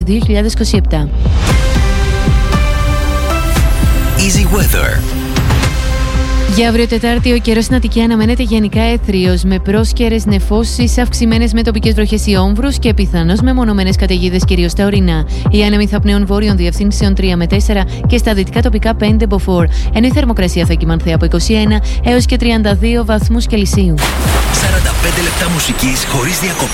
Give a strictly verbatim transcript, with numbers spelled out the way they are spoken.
δύο χιλιάδες είκοσι επτά. Easy Weather. Για αύριο Τετάρτη, ο καιρός στην Αττική αναμένεται γενικά έθριος, με πρόσκαιρες νεφώσεις αυξημένες με τοπικές βροχές ή όμβρους και πιθανώς με μονομένες καταιγίδες κυρίως στα ορεινά. Οι άνεμοι θα πνέουν βόρειων διευθύνσεων τρία με τέσσερα και στα δυτικά τοπικά πέντε μποφόρ, ενώ η θερμοκρασία θα κυμανθεί από είκοσι ένα έως και τριάντα δύο βαθμούς Κελσίου. σαράντα πέντε λεπτά μουσικής χωρίς διακοπές.